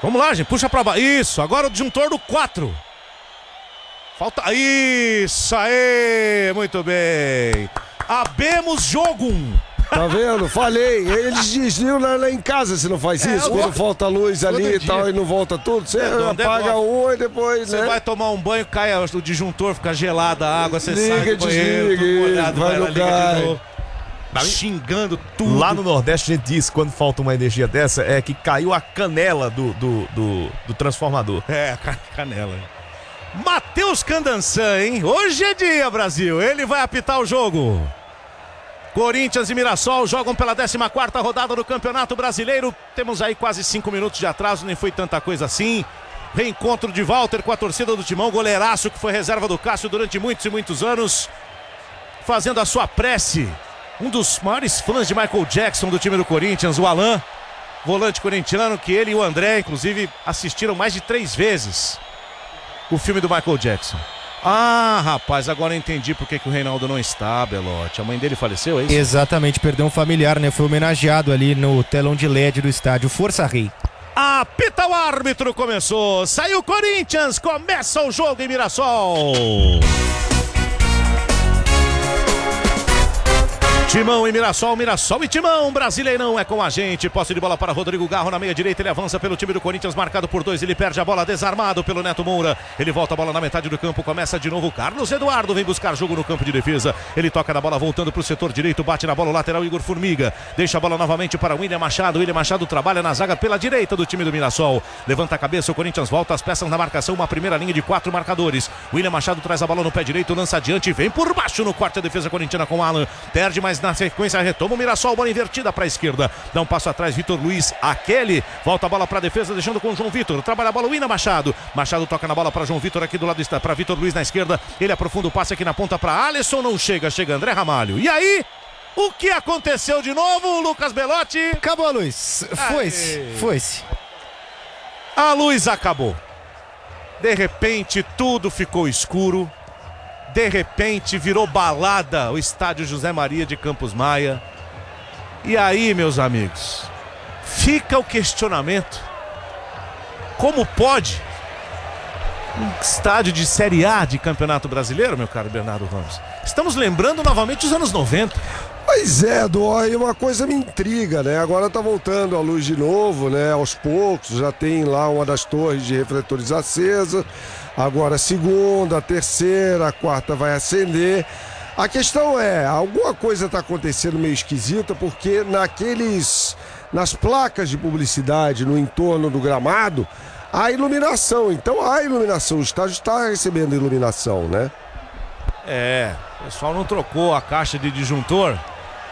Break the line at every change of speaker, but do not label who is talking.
Vamos lá, gente, puxa pra baixo. Isso, agora o disjuntor do 4. Falta, isso aí, muito bem. Abemos jogo.
Tá vendo? Falei. Eles desliam lá em casa se não faz isso. Quando falta luz ali e tal e não volta tudo. Você apaga um e depois,
Você vai tomar um banho, cai o disjuntor, fica gelada a água, você sai do banheiro,
desliga,
molhado,
vai no gás.
Xingando tudo.
Lá no Nordeste a gente diz que quando falta uma energia dessa é que caiu a canela do transformador.
É, canela. Matheus Candançan, hein? Hoje é dia, Brasil. Ele vai apitar o jogo. Corinthians e Mirassol jogam pela 14ª rodada do Campeonato Brasileiro. Temos aí quase 5 minutos de atraso, nem foi tanta coisa assim. Reencontro de Walter com a torcida do Timão, goleiraço que foi reserva do Cássio durante muitos e muitos anos, fazendo a sua prece. Um dos maiores fãs de Michael Jackson do time do Corinthians, o Alan, volante corintiano, que ele e o André, inclusive, assistiram mais de 3 vezes o filme do Michael Jackson. Ah, rapaz, agora eu entendi por que o Reinaldo não está, Belotti. A mãe dele faleceu, é isso?
Exatamente, perdeu um familiar, né? Foi homenageado ali no telão de LED do estádio Força Rei.
Apita o árbitro, começou. Saiu o Corinthians, começa o jogo em Mirassol. Timão e Mirassol, Mirassol e Timão, Brasileirão é com a gente. Posse de bola para Rodrigo Garro na meia direita, ele avança pelo time do Corinthians, marcado por 2, ele perde a bola, desarmado pelo Neto Moura. Ele volta a bola na metade do campo, começa de novo. Carlos Eduardo vem buscar jogo no campo de defesa. Ele toca na bola, voltando para o setor direito, bate na bola, o lateral Igor Formiga. Deixa a bola novamente para William Machado. William Machado trabalha na zaga pela direita do time do Mirassol. Levanta a cabeça, o Corinthians volta as peças na marcação, uma primeira linha de 4 marcadores. William Machado traz a bola no pé direito, lança adiante, vem por baixo no quarto, a defesa corintiana com Alan. Perde, mas na sequência retoma o Mirassol, bola invertida para a esquerda, dá um passo atrás, Vitor Luiz, aquele, volta a bola para a defesa, deixando com o João Vitor, trabalha a bola, William Machado, Machado toca na bola para João Vitor aqui do lado, para Vitor Luiz na esquerda, ele aprofunda o passe aqui na ponta para Alisson, não chega André Ramalho, e aí, o que aconteceu de novo, Lucas Belotti?
Acabou a luz, foi-se.
A luz acabou, de repente tudo ficou escuro, de repente virou balada o estádio José Maria de Campos Maia. E aí, meus amigos, fica o questionamento: como pode um estádio de Série A de Campeonato Brasileiro, meu caro Bernardo Ramos? Estamos lembrando novamente os anos 90.
Pois é, Dói, uma coisa me intriga, né? Agora tá voltando a luz de novo, né? Aos poucos, já tem lá uma das torres de refletores acesa. Agora a segunda, a terceira, a quarta vai acender. A questão é, alguma coisa está acontecendo meio esquisita, porque nas placas de publicidade no entorno do gramado, há iluminação. Então há iluminação, o estádio está recebendo iluminação, né?
É, o pessoal não trocou a caixa de disjuntor.